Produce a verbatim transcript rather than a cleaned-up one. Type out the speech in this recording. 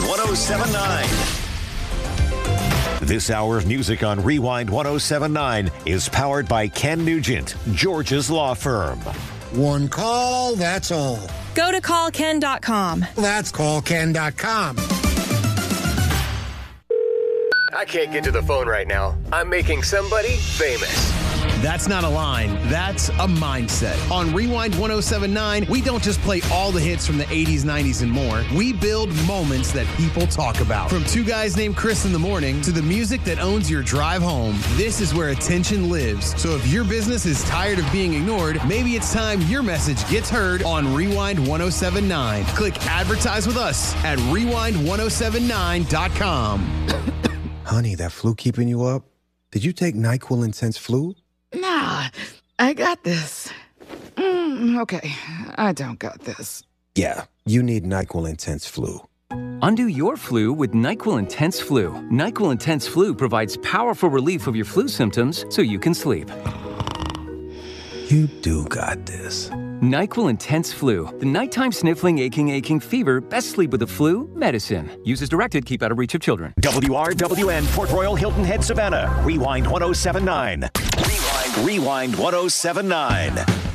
one oh seven point nine. This hour's music on Rewind one oh seven point nine is powered by Ken Nugent, George's law firm. One call, that's all. Go to call ken dot com. That's call ken dot com. I can't get to the phone right now. I'm making somebody famous. That's not a line. That's a mindset. On Rewind one oh seven point nine, we don't just play all the hits from the eighties, nineties, and more. We build moments that people talk about. From Two Guys Named Chris in the Morning to the music that owns your drive home. This is where attention lives. So if your business is tired of being ignored, maybe it's time your message gets heard on Rewind one oh seven point nine. Click advertise with us at rewind one oh seven nine dot com. Honey, that flu keeping you up? Did you take NyQuil Intense Flu? Nah, I got this. Mm, okay, I don't got this. Yeah, you need NyQuil Intense Flu. Undo your flu with NyQuil Intense Flu. NyQuil Intense Flu provides powerful relief of your flu symptoms so you can sleep. You do got this. NyQuil Intense Flu. The nighttime sniffling, aching, aching fever. Best sleep with the flu medicine. Use as directed. Keep out of reach of children. W R W N, Port Royal, Hilton Head, Savannah. Rewind one oh seven point nine. Rewind, Rewind one oh seven point nine.